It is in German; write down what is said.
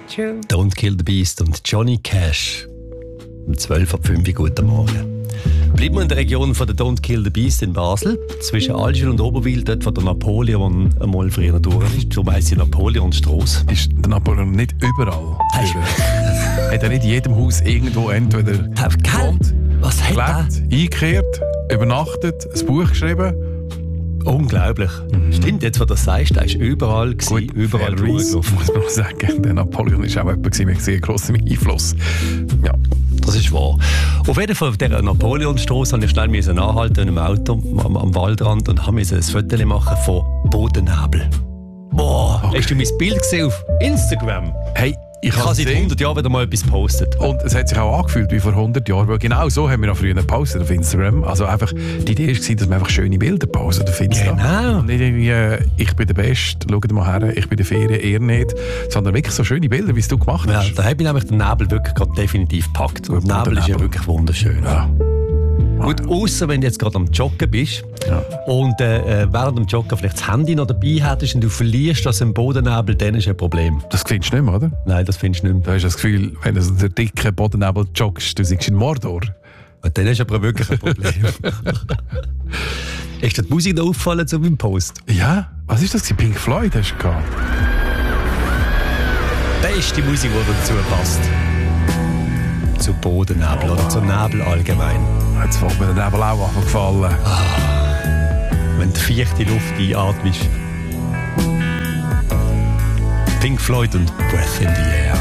true. Don't Kill the Beast und Johnny Cash. Um 12:05 Uhr, guten Morgen. Bleiben wir in der Region von der Don't Kill the Beast in Basel, zwischen Allschwil und Oberwil, dort wo der Napoleon einmal früher durch ist. Darum heisst sie Napoleonstrasse. Ist der Napoleon nicht überall? Hat er nicht in jedem Haus irgendwo entweder gewohnt, Was hat er? gelebt, eingekehrt, übernachtet, ein Buch geschrieben? Unglaublich. Stimmt, jetzt, wo du das sagst, er war überall, überall fairerweise durchgelaufen. muss man auch sagen, der Napoleon war auch jemand mit sehr grossem Einfluss. Ja. Das ist wahr. Auf jeden Fall auf dieser Napoleonstrasse musste ich schnell anhalten im Auto am Waldrand und musste ein Foto machen von Bodennebel. Boah, Okay. hast du mein Bild gesehen auf Instagram? Hey, Ich habe seit 100 Jahren wieder mal etwas gepostet. Und es hat sich auch angefühlt wie vor 100 Jahren, weil genau so haben wir noch früher gepostet auf Instagram. Also einfach, die Idee war, dass wir einfach schöne Bilder posten auf Instagram. Genau. Und nicht irgendwie, ich bin der Beste, schaut mal her, ich bin der Ferien, ihr nicht. Sondern wirklich so schöne Bilder, wie es du gemacht Ja, hast. da habe ich nämlich den Nebel wirklich gerade definitiv gepackt. Und der Nebel ist ja Nebel. wirklich wunderschön. Ja. Gut, außer wenn du jetzt gerade am Joggen bist und während dem Joggen vielleicht das Handy noch dabei hättest und du verlierst das im Bodennebel, dann ist ein Problem. Das findest du nicht mehr, oder? Nein, das findest du nicht mehr. Da hast du das Gefühl, wenn du so den dicken Bodennebel joggst, du siehst in Mordor. Und dann ist aber wirklich ein Problem. Ist dir die Musik da auffallen zu meinem Post? Ja? Was ist das? Pink Floyd hast du gehabt? Beste Musik, die dazu passt. Zu Bodennebel oder zum Nebel allgemein. Jetzt fällt mir der Nebel auch gefallen. Wenn du feuchte Luft einatmest. Pink Floyd und Breath in the Air.